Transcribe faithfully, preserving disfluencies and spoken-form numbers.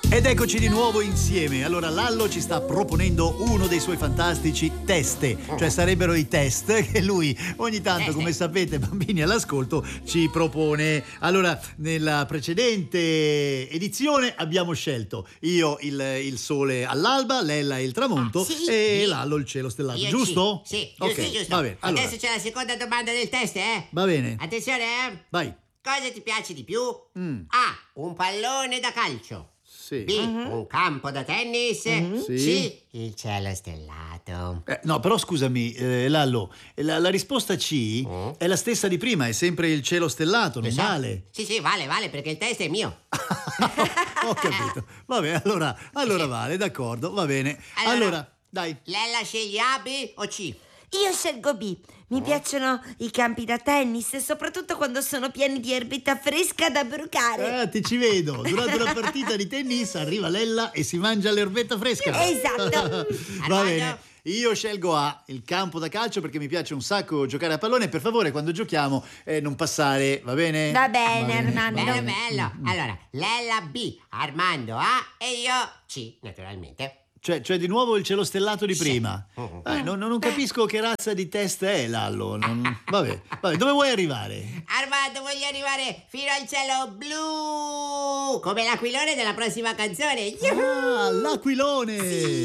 Ed eccoci di nuovo insieme. Allora, Lallo ci sta proponendo uno dei suoi fantastici teste, cioè sarebbero i test che lui ogni tanto, come sapete, bambini all'ascolto, ci propone. Allora, nella precedente edizione abbiamo scelto io il, il sole all'alba, Lella il tramonto, ah, sì, e sì. Lallo il cielo stellato, Io giusto? Sì, sì, giusto, Ok, giusto. va bene. Allora, Adesso c'è la seconda domanda del test, eh? va bene, Attenzione, eh? vai. Cosa ti piace di più? Mm. A. Un pallone da calcio. Sì. B. Un campo da tennis. Sì. C. Il cielo stellato. Eh, no, però scusami, eh, Lallo, la, la risposta C Mm. è la stessa di prima, è sempre il cielo stellato, non Esatto. vale. Sì, sì, vale, vale, perché il test è mio. Ho capito. Vabbè, allora, allora Sì. vale, d'accordo, va bene. Allora- Allora, dai. Lella scegli A, B o C? Io scelgo B. Mi piacciono i campi da tennis, soprattutto quando sono pieni di erbetta fresca da brucare. Eh, ti ci vedo. Durante una partita di tennis arriva Lella e si mangia l'erbetta fresca. Esatto. Va Armando? bene. Io scelgo A, il campo da calcio, perché mi piace un sacco giocare a pallone. Per favore, quando giochiamo, eh, non passare, va bene? Va bene, Armando. Bello, bello. Allora, Lella B, Armando A e io C, naturalmente. Cioè, cioè di nuovo il cielo stellato di Sì. prima. Mhm. Eh, non, non capisco che razza di test è, Lallo. Non- Vabbè, vabbè, dove vuoi arrivare? Armando, voglio arrivare fino al cielo blu, come l'aquilone della prossima canzone. Yuhu! Ah, l'aquilone!